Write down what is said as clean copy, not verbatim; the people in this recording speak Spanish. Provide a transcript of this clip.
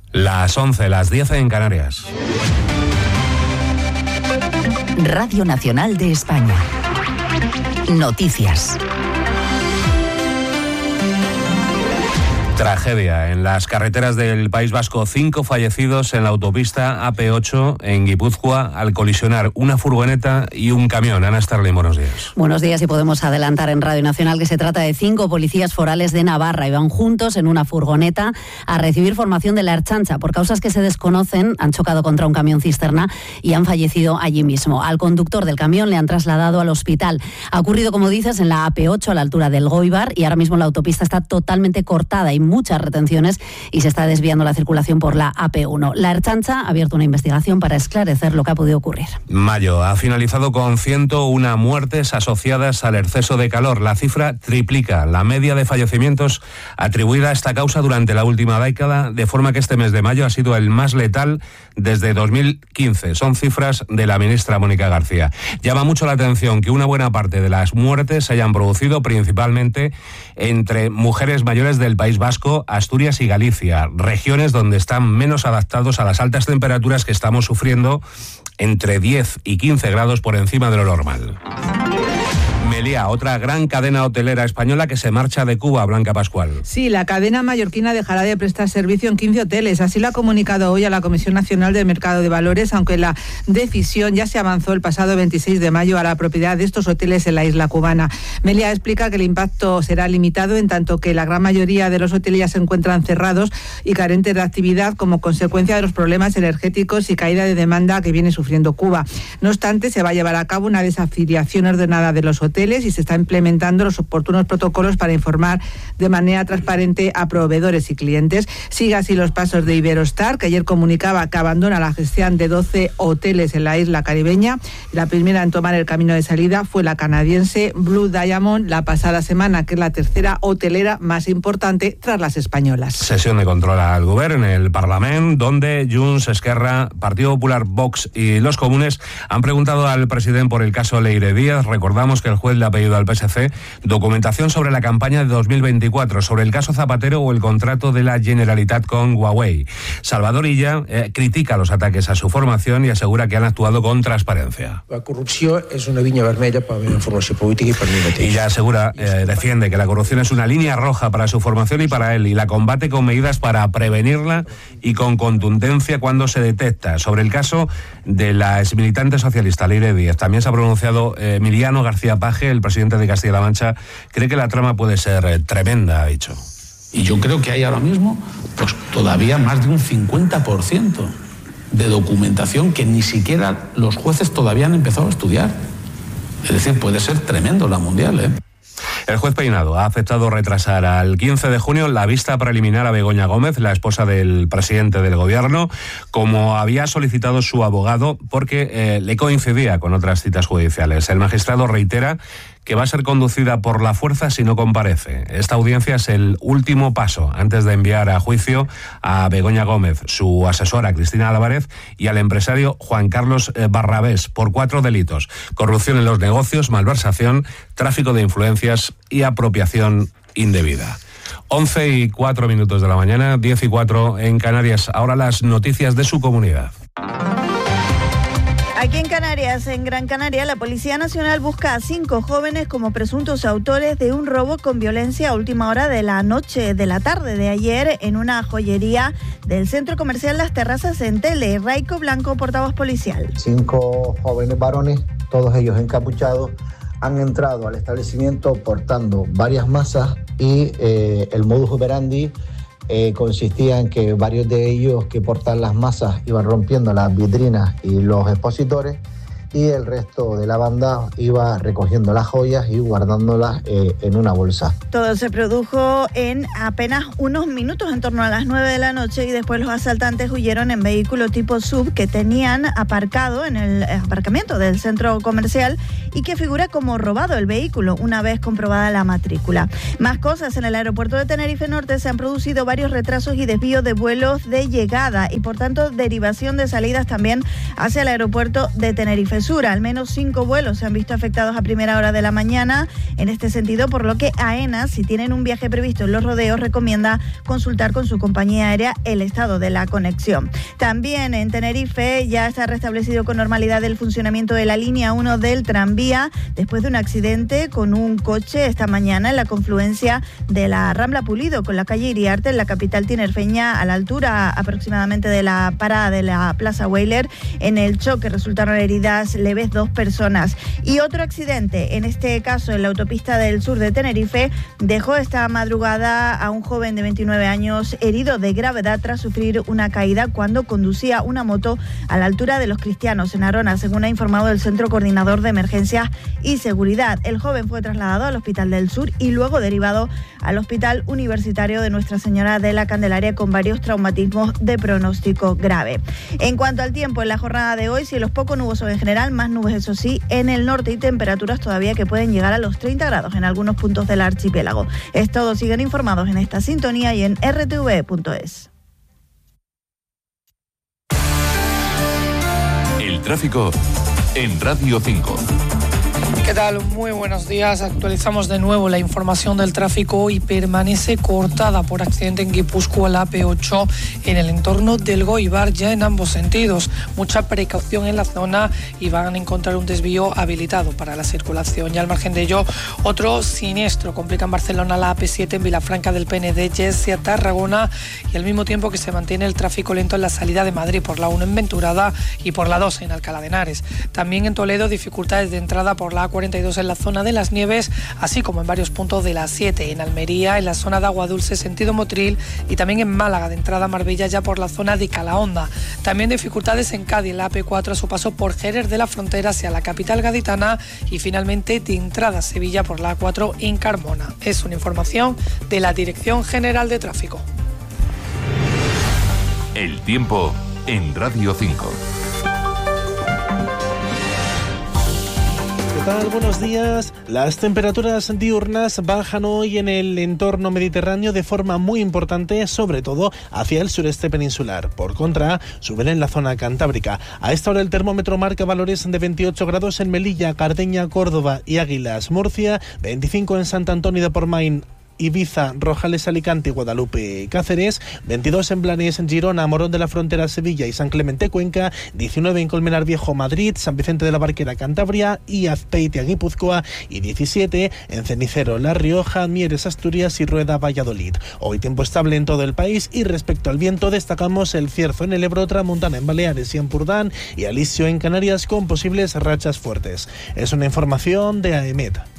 Las 11, las 10 en Canarias. Radio Nacional de España. Noticias. Tragedia en las carreteras del País Vasco. 5 fallecidos en la autopista AP8 en Guipúzcoa al colisionar una furgoneta y un camión. Ana Starling, buenos días. Buenos días, y podemos adelantar en Radio Nacional que se trata de 5 policías forales de Navarra. Iban juntos en una furgoneta a recibir formación de la Ertzaintza. Por causas que se desconocen, han chocado contra un camión cisterna y han fallecido allí mismo. Al conductor del camión le han trasladado al hospital. Ha ocurrido, como dices, en la AP8 a la altura del Goibar, y ahora mismo la autopista está totalmente cortada y muchas retenciones y se está desviando la circulación por la AP1. La Ertzaintza ha abierto una investigación para esclarecer lo que ha podido ocurrir. Mayo ha finalizado con 101 muertes asociadas al exceso de calor. La cifra triplica la media de fallecimientos atribuida a esta causa durante la última década, de forma que este mes de mayo ha sido el más letal desde 2015. Son cifras de la ministra Mónica García. Llama mucho la atención que una buena parte de las muertes se hayan producido principalmente entre mujeres mayores del País Vasco, Asturias y Galicia, regiones donde están menos adaptados a las altas temperaturas que estamos sufriendo, entre 10 y 15 grados por encima de lo normal. Meliá, otra gran cadena hotelera española que se marcha de Cuba. Blanca Pascual. Sí, la cadena mallorquina dejará de prestar servicio en 15 hoteles. Así lo ha comunicado hoy a la Comisión Nacional del Mercado de Valores, aunque la decisión ya se avanzó el pasado 26 de mayo a la propiedad de estos hoteles en la isla cubana. Meliá explica que el impacto será limitado, en tanto que la gran mayoría de los hoteles ya se encuentran cerrados y carentes de actividad como consecuencia de los problemas energéticos y caída de demanda que viene sufriendo Cuba. No obstante, se va a llevar a cabo una desafiliación ordenada de los hoteles y se está implementando los oportunos protocolos para informar de manera transparente a proveedores y clientes. Sigue así los pasos de Iberostar, que ayer comunicaba que abandona la gestión de 12 hoteles en la isla caribeña. La primera en tomar el camino de salida fue la canadiense Blue Diamond la pasada semana, que es la tercera hotelera más importante tras las españolas. Sesión de control al Govern en el Parlamento, donde Junts, Esquerra, Partido Popular, Vox y los comunes han preguntado al presidente por el caso Leire Díaz. Recordamos que el juez le ha pedido al PSC documentación sobre la campaña de 2024, sobre el caso Zapatero o el contrato de la Generalitat con Huawei. Salvador Illa critica los ataques a su formación y asegura que han actuado con transparencia. La corrupción es una viña vermella para la formación política y para mí mateix. Illa asegura, defiende que la corrupción es una línea roja para su formación y para él, y la combate con medidas para prevenirla y con contundencia cuando se detecta. Sobre el caso de la exmilitante socialista Leire Díaz también se ha pronunciado Emiliano García Paje. El presidente de Castilla-La Mancha cree que la trama puede ser tremenda, ha dicho. Y yo creo que hay ahora mismo pues todavía más de un 50% de documentación que ni siquiera los jueces todavía han empezado a estudiar. Es decir, puede ser tremendo la mundial, ¿eh? El juez Peinado ha aceptado retrasar al 15 de junio la vista preliminar a Begoña Gómez, la esposa del presidente del gobierno, como había solicitado su abogado, porque le coincidía con otras citas judiciales. El magistrado reitera que va a ser conducida por la fuerza si no comparece. Esta audiencia es el último paso antes de enviar a juicio a Begoña Gómez, su asesora Cristina Álvarez y al empresario Juan Carlos Barrabés por 4 delitos: corrupción en los negocios, malversación, tráfico de influencias y apropiación indebida. 11:04 de la mañana, 10:04 en Canarias. Ahora las noticias de su comunidad. Aquí en Canarias, en Gran Canaria, la Policía Nacional busca a 5 jóvenes como presuntos autores de un robo con violencia a última hora de la noche, de la tarde de ayer, en una joyería del centro comercial Las Terrazas en Tele. Raico Blanco, portavoz policial. 5 jóvenes varones, todos ellos encapuchados, han entrado al establecimiento portando varias masas y el modus operandi consistía en que varios de ellos que portan las masas iban rompiendo las vitrinas y los expositores, y el resto de la banda iba recogiendo las joyas y guardándolas en una bolsa. Todo se produjo en apenas unos minutos, en torno a las 9 de la noche, y después los asaltantes huyeron en vehículo tipo SUV que tenían aparcado en el aparcamiento del centro comercial y que figura como robado el vehículo una vez comprobada la matrícula. Más cosas: en el aeropuerto de Tenerife Norte se han producido varios retrasos y desvíos de vuelos de llegada y por tanto derivación de salidas también hacia el aeropuerto de Tenerife Sur. Al menos 5 vuelos se han visto afectados a primera hora de la mañana en este sentido, por lo que AENA, si tienen un viaje previsto en Los Rodeos, recomienda consultar con su compañía aérea el estado de la conexión. También en Tenerife ya está restablecido con normalidad el funcionamiento de la línea 1 del tranvía después de un accidente con un coche esta mañana en la confluencia de la Rambla Pulido con la calle Iriarte en la capital tinerfeña, a la altura aproximadamente de la parada de la Plaza Weyler. En el choque resultaron heridas leves 2 personas. Y otro accidente, en este caso en la autopista del sur de Tenerife, dejó esta madrugada a un joven de 29 años herido de gravedad tras sufrir una caída cuando conducía una moto a la altura de Los Cristianos, en Arona, según ha informado el Centro Coordinador de Emergencias y Seguridad. El joven fue trasladado al Hospital del Sur y luego derivado al Hospital Universitario de Nuestra Señora de la Candelaria con varios traumatismos de pronóstico grave. En cuanto al tiempo, en la jornada de hoy, cielos poco nubosos en general, más nubes eso sí en el norte y temperaturas todavía que pueden llegar a los 30 grados en algunos puntos del archipiélago. Es todo, siguen informados en esta sintonía y en rtv.es. El tráfico en Radio 5. ¿Qué tal? Muy buenos días. Actualizamos de nuevo la información del tráfico y permanece cortada por accidente en Guipúzcoa la AP8 en el entorno del Goibar, ya en ambos sentidos. Mucha precaución en la zona y van a encontrar un desvío habilitado para la circulación. Y al margen de ello, otro siniestro complica en Barcelona la AP7 en Vilafranca del Penedès hacia Tarragona, y al mismo tiempo que se mantiene el tráfico lento en la salida de Madrid por la 1 en Venturada y por la 2 en Alcalá de Henares. También en Toledo, dificultades de entrada por la A42 en la zona de Las Nieves, así como en varios puntos de la 7 en Almería, en la zona de Agua Dulce sentido Motril, y también en Málaga de entrada a Marbella ya por la zona de Calahonda. También dificultades en Cádiz, la AP4 a su paso por Jerez de la Frontera hacia la capital gaditana, y finalmente de entrada a Sevilla por la A4 en Carmona. Es una información de la Dirección General de Tráfico. El tiempo en Radio 5. ¿Qué tal? Buenos días. Las temperaturas diurnas bajan hoy en el entorno mediterráneo de forma muy importante, sobre todo hacia el sureste peninsular. Por contra, suben en la zona cantábrica. A esta hora el termómetro marca valores de 28 grados en Melilla, Cardeña, Córdoba y Águilas, Murcia, 25 en Sant Antoni de Portmany, Ibiza, Rojales, Alicante, Guadalupe, Cáceres, 22 en Blanes, Girona, Morón de la Frontera, Sevilla y San Clemente, Cuenca, 19 en Colmenar Viejo, Madrid, San Vicente de la Barquera, Cantabria y Azpeitia, Guipúzcoa, y 17 en Cenicero, La Rioja, Mieres, Asturias y Rueda, Valladolid. Hoy tiempo estable en todo el país, y respecto al viento destacamos el cierzo en el Ebro, Tramontana en Baleares y Empurdán y alisio en Canarias con posibles rachas fuertes. Es una información de AEMET.